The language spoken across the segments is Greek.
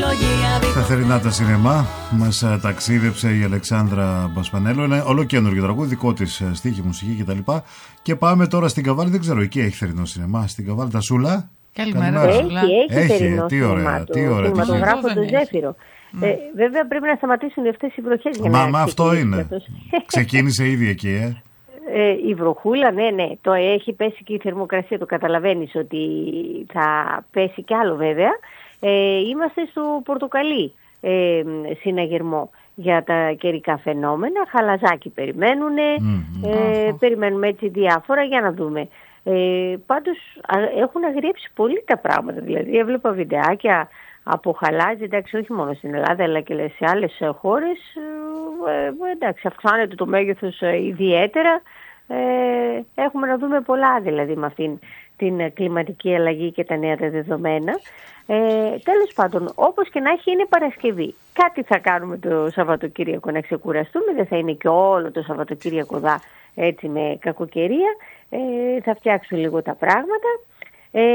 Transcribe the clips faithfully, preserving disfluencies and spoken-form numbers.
Στα θερινά τα σινεμά μας ταξίδεψε η Αλεξάνδρα Πασπανέλο. Είναι ολοκένουργιο τραγούδι, δικό της στίχη, μουσική κτλ. Και πάμε τώρα στην Καβάλη. Δεν ξέρω, εκεί έχει θερινό σινεμά. Στην Καβάλη, τα Σούλα. Καλημέρα. Έχει, έχει, έχει θερινό τι ωραία, σινεμά. Τι ωραία. Κινηματογράφο του Ζέφυρο. Mm. Ε, βέβαια πρέπει να σταματήσουν αυτές οι βροχές για μα, να Μα αυτό είναι. Ξεκίνησε ήδη εκεί, ε. Ε, η βροχούλα, ναι, ναι. Το έχει πέσει και η θερμοκρασία. Το καταλαβαίνεις ότι θα πέσει κι άλλο βέβαια. Ε, είμαστε στο πορτοκαλί ε, συναγερμό για τα καιρικά φαινόμενα. Χαλαζάκι περιμένουν. Mm-hmm. Ε, mm-hmm. Περιμένουμε έτσι διάφορα για να δούμε. Ε, πάντως α, έχουν αγριέψει πολύ τα πράγματα. Δηλαδή έβλεπα βιντεάκια από χαλάζι, εντάξει, όχι μόνο στην Ελλάδα αλλά και σε άλλες χώρες. Ε, ε, εντάξει, αυξάνεται το μέγεθος ε, ιδιαίτερα. Ε, έχουμε να δούμε πολλά δηλαδή με αυτήν την κλιματική αλλαγή και τα νέα τα δεδομένα. Ε, τέλος πάντων, όπως και να έχει, είναι Παρασκευή. Κάτι θα κάνουμε το Σαββατοκύριακο να ξεκουραστούμε. Δεν θα είναι και όλο το Σαββατοκύριακο δά έτσι με κακοκαιρία. Ε, θα φτιάξουν λίγο τα πράγματα. Ε,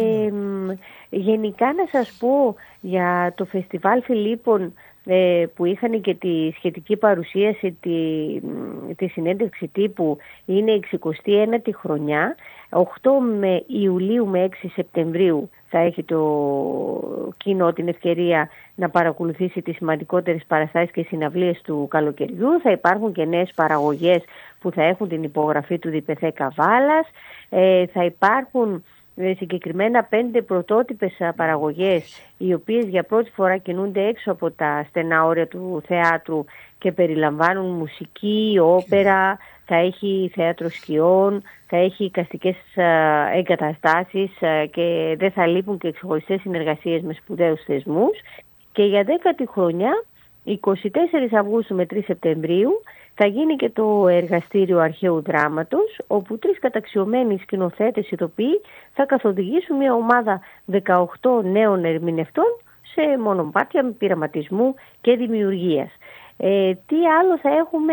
γενικά να σας πω για το Φεστιβάλ Φιλίππων ε, που είχαν και τη σχετική παρουσίαση, τη, τη συνέντευξη τύπου, είναι εξηκοστή ένατη χρονιά. οκτώ με Ιουλίου με έξι Σεπτεμβρίου θα έχει το κοινό την ευκαιρία να παρακολουθήσει τις σημαντικότερες παραστάσεις και συναυλίες του καλοκαιριού. Θα υπάρχουν και νέες παραγωγές που θα έχουν την υπογραφή του Διπεθέ Καβάλας. Ε, θα υπάρχουν συγκεκριμένα πέντε πρωτότυπες παραγωγές οι οποίες για πρώτη φορά κινούνται έξω από τα στενά όρια του θεάτρου και περιλαμβάνουν μουσική, όπερα, θα έχει θέατρο σκιών, θα έχει εικαστικές εγκαταστάσεις και δεν θα λείπουν και ξεχωριστές συνεργασίες με σπουδαίους θεσμούς. Και για δέκατη χρονιά, εικοστή τέταρτη Αυγούστου με τρεις Σεπτεμβρίου, θα γίνει και το εργαστήριο αρχαίου δράματος, όπου τρεις καταξιωμένοι σκηνοθέτες ηθοποιοί θα καθοδηγήσουν μια ομάδα δεκαοκτώ νέων ερμηνευτών σε μονοπάτια πειραματισμού και δημιουργίας. Ε, τι άλλο θα έχουμε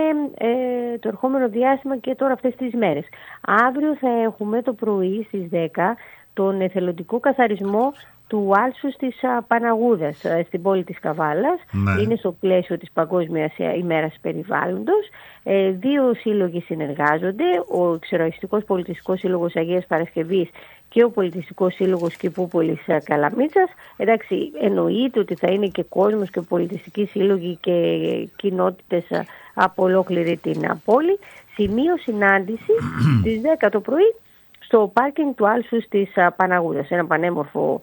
ε, το ερχόμενο διάστημα και τώρα αυτές τις μέρες. Αύριο θα έχουμε το πρωί στις δέκα τον εθελοντικό καθαρισμό του άλσους της Παναγούδας στην πόλη της Καβάλας. Ναι. Είναι στο πλαίσιο της Παγκόσμιας ημέρας περιβάλλοντος. Ε, δύο σύλλογοι συνεργάζονται, ο Ξεροαϊστικός Πολιτιστικός Σύλλογος Αγίας Παρασκευής και ο Πολιτιστικός Σύλλογος Κηπούπολης Καλαμίτσας. Εντάξει, εννοείται ότι θα είναι και κόσμος και πολιτιστικοί σύλλογοι και κοινότητες από ολόκληρη την πόλη. Σημείο συνάντηση στις δέκα το πρωί στο πάρκινγκ του άλσους της Παναγούδας. Ένα πανέμορφο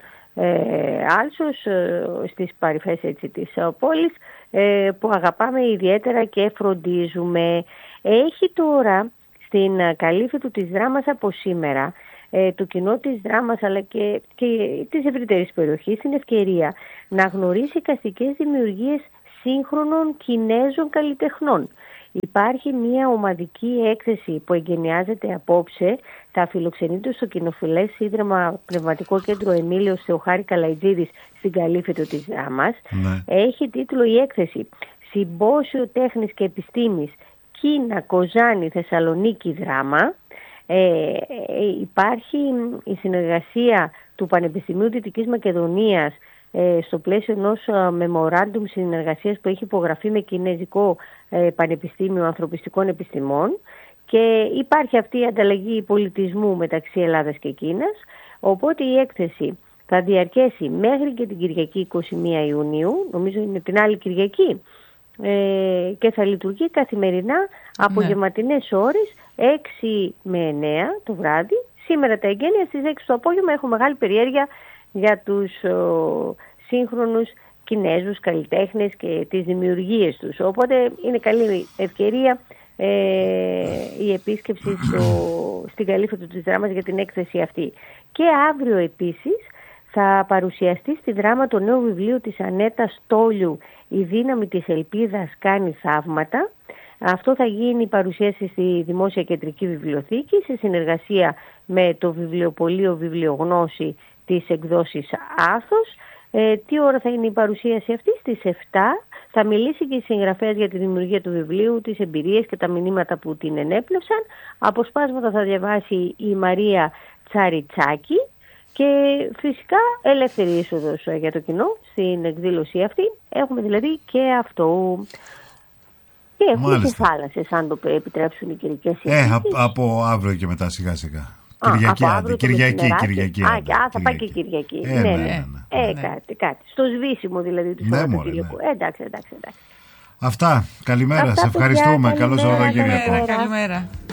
ε, άλσος ε, στις παρυφές έτσι, της ε, πόλης ε, που αγαπάμε ιδιαίτερα και φροντίζουμε. Έχει τώρα στην καλύφη του της Δράμας από σήμερα ε, το κοινό της Δράμας αλλά και, και της ευρύτερης περιοχής την ευκαιρία να γνωρίσει εικαστικές δημιουργίες σύγχρονων Κινέζων καλλιτεχνών. Υπάρχει μια ομαδική έκθεση που εγκαινιάζεται απόψε, θα φιλοξενείται στο Κοινοφιλές Ίδρυμα Πνευματικό Κέντρο Εμίλιος Θεοχάρη Καλαϊτζίδης στην καλύφετο της Δράμας. Ναι. Έχει τίτλο η έκθεση «Συμπόσιο Τέχνης και Επιστήμης Κίνα, Κοζάνη, Θεσσαλονίκη, Δράμα». Ε, ε, υπάρχει η συνεργασία του Πανεπιστημίου Δυτικής Μακεδονίας ε, στο πλαίσιο ενός memorandum συνεργασίας που έχει υπογραφεί με Κινέζικο ε, Πανεπιστήμιο Ανθρωπιστικών Επιστημών και υπάρχει αυτή η ανταλλαγή πολιτισμού μεταξύ Ελλάδας και Κίνας, οπότε η έκθεση θα διαρκέσει μέχρι και την Κυριακή εικοστή πρώτη Ιουνίου, νομίζω είναι την άλλη Κυριακή, ε, και θα λειτουργεί καθημερινά από ναι. γευματινές ώρες έξι με εννέα το βράδυ. Σήμερα τα εγγένεια στις έξι το απόγευμα. Έχω μεγάλη περιέργεια για τους ο, σύγχρονους Κινέζους καλλιτέχνες και τις δημιουργίες τους. Οπότε είναι καλή ευκαιρία ε, η επίσκεψη στο, στην καλύφωτο της Δράμας για την έκθεση αυτή. Και αύριο επίσης θα παρουσιαστεί στη Δράμα το νέο βιβλίο της Ανέτα Στόλιου «Η δύναμη της ελπίδας κάνει θαύματα». Αυτό θα γίνει η παρουσίαση στη Δημόσια Κεντρική Βιβλιοθήκη σε συνεργασία με το βιβλιοπωλείο Βιβλιογνώση της εκδόσης Άθος. Ε, τι ώρα θα είναι η παρουσίαση αυτή? Στις επτά θα μιλήσει και η συγγραφέας για τη δημιουργία του βιβλίου, τις εμπειρίες και τα μηνύματα που την ενέπνευσαν. Αποσπάσματα θα διαβάσει η Μαρία Τσαριτσάκη Και φυσικά ελεύθερη είσοδος για το κοινό στην εκδήλωση αυτή. Έχουμε δηλαδή και αυτό. Και έχουμε και θάλασσες, αν το επιτρέψουν οι καιρικές συνθήκες. Ε, από αύριο και μετά σιγά σιγά. Κυριακή, Α, άντε, Κυριακή, Κυριακή. Α, και, α, θα πάει και Κυριακή. Ε, ναι, ναι, ναι. ναι, ναι. Ε, κάτι, κάτι. Στο σβήσιμο δηλαδή του Ναι, Σαββατοκύριακου. μωρέ, ναι. Ε, εντάξει, εντάξει, εντάξει. Αυτά. Καλημέρα. Αυτά, Σε ευχαριστούμε. παιδιά, Καλό καλημέρα, Σαββατοκύριακο. καλημέρα. Καλημέρα.